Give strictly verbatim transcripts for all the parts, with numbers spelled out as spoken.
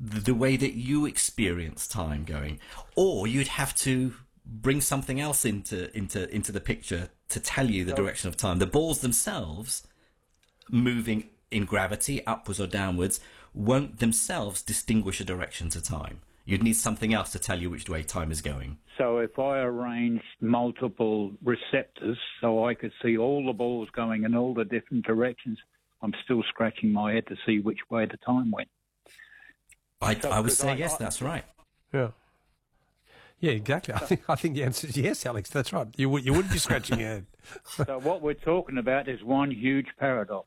the way that you experience time going, or you'd have to bring something else into into into the picture to tell you the direction of time. The balls themselves moving in gravity upwards or downwards won't themselves distinguish a direction to time. You'd need something else to tell you which way time is going. So if I arranged multiple receptors so I could see all the balls going in all the different directions, I'm still scratching my head to see which way the time went. I, So, I would 'cause say I- yes, I- that's right. Yeah. Yeah, exactly. I think I think the answer is yes, Alex. That's right. You would you wouldn't be scratching your head. So what we're talking about is one huge paradox.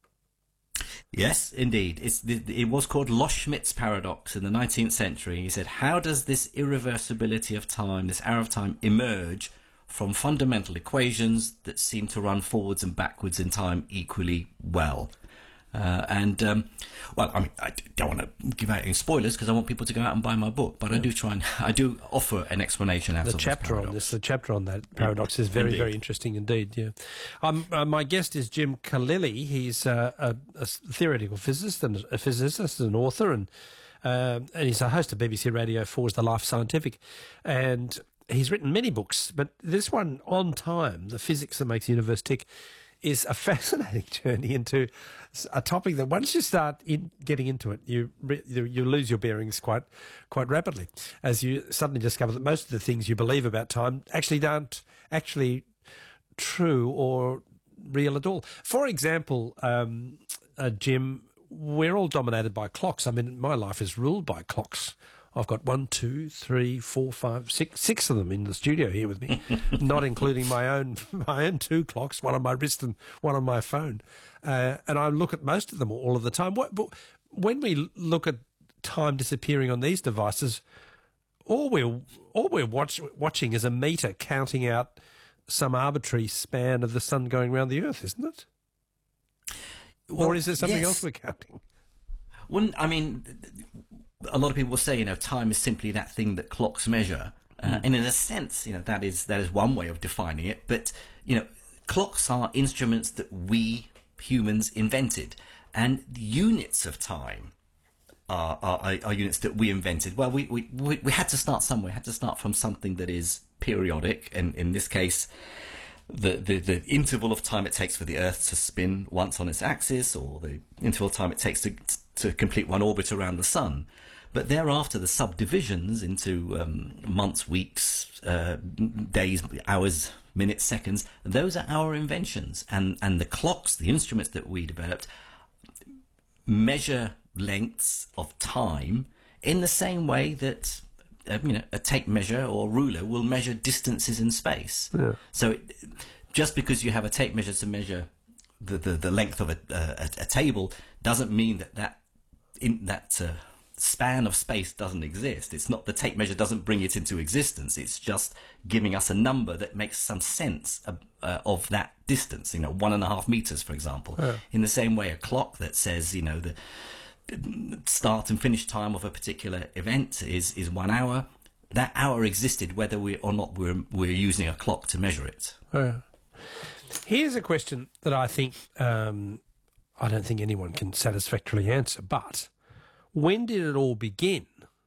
Yes, indeed. It's the, it was called Loschmidt's paradox in the nineteenth century. He said, how does this irreversibility of time, this arrow of time, emerge from fundamental equations that seem to run forwards and backwards in time equally well? Uh, and, um, well, I mean, I don't want to give out any spoilers because I want people to go out and buy my book, but yeah. I do try and, I do offer an explanation out the of this chapter paradox. on this. The chapter on that paradox is very, Indeed. very interesting indeed. Yeah, um, uh, my guest is Jim Khalili. He's uh, a, a theoretical physicist and a physicist, an author, and uh, and he's a host of B B C Radio four's The Life Scientific, and he's written many books. But this one on time, the physics that makes the universe tick, is a fascinating journey into a topic that once you start in getting into it, you you lose your bearings quite quite rapidly, as you suddenly discover that most of the things you believe about time actually aren't actually true or real at all. For example, um, uh, Jim, we're all dominated by clocks. I mean, my life is ruled by clocks. I've got one, two, three, four, five, six, six of them in the studio here with me, not including my own my own two clocks, one on my wrist and one on my phone. Uh, and I look at most of them all of the time. What, but when we look at time disappearing on these devices, all we're all we're watch, watching is a meter counting out some arbitrary span of the sun going around the Earth, isn't it? Well, or is there something yes. else we're counting? Well, I mean, a lot of people will say, you know, time is simply that thing that clocks measure. Uh, mm. And in a sense, you know, that is that is one way of defining it. But, you know, clocks are instruments that we humans invented. And units of time are, are, are units that we invented. Well, we, we, we, we had to start somewhere. We had to start from something that is periodic. And in this case, the, the, the interval of time it takes for the Earth to spin once on its axis, or the interval of time it takes to to complete one orbit around the sun. But thereafter, the subdivisions into um, months, weeks, uh, days, hours, minutes, seconds, those are our inventions. And, and the clocks, the instruments that we developed, measure lengths of time in the same way that uh, you know, a tape measure or ruler will measure distances in space. Yeah. So it, just because you have a tape measure to measure the, the, the length of a, a, a table doesn't mean that that in that uh, span of space doesn't exist. It's not, the tape measure doesn't bring it into existence. It's just giving us a number that makes some sense of, uh, of that distance, you know, one and a half meters, for example. Yeah. In the same way, a clock that says, you know, the start and finish time of a particular event is, is one hour. That hour existed whether we or not we're, we're using a clock to measure it. Yeah. Here's a question that I think um, I don't think anyone can satisfactorily answer, but when did it all begin?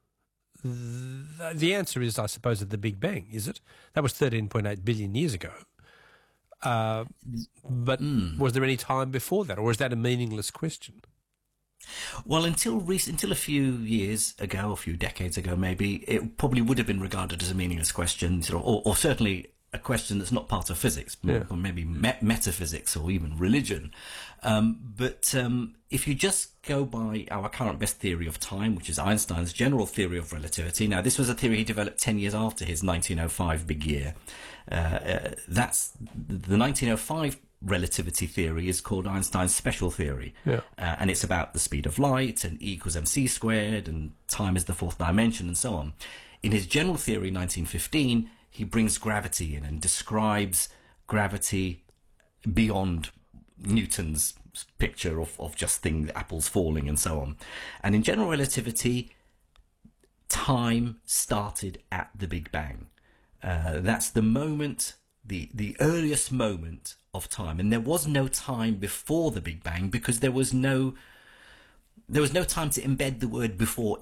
The, the answer is, I suppose, at the Big Bang, is it? That was thirteen point eight billion years ago. Uh, but mm. was there any time before that, or is that a meaningless question? Well, until recent, until a few years ago, a few decades ago maybe, it probably would have been regarded as a meaningless question, or, or certainly a question that's not part of physics, yeah. or maybe me- metaphysics or even religion. Um, but um, if you just go by our current best theory of time, which is Einstein's general theory of relativity. Now, this was a theory he developed ten years after his nineteen oh five big year. Uh, uh, that's the nineteen oh five relativity theory is called Einstein's special theory. Yeah. Uh, and it's about the speed of light and E equals mc squared and time is the fourth dimension and so on. In his general theory, nineteen fifteen, he brings gravity in and describes gravity beyond Newton's picture of, of just things, apples falling and so on. And in general relativity, time started at the Big Bang. Uh, that's the moment, the, the earliest moment of time. And there was no time before the Big Bang because there was no, there was no time to embed the word before